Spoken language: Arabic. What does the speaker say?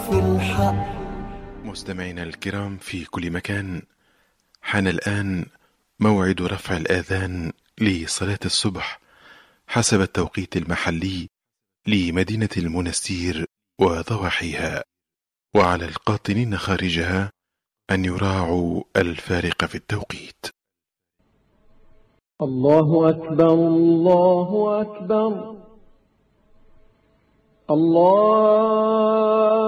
في الحق. مستمعينا الكرام في كل مكان، حان الآن موعد رفع الآذان لصلاة الصبح حسب التوقيت المحلي لمدينة المنستير وضواحيها، وعلى القاطنين خارجها أن يراعوا الفارق في التوقيت. الله أكبر الله أكبر الله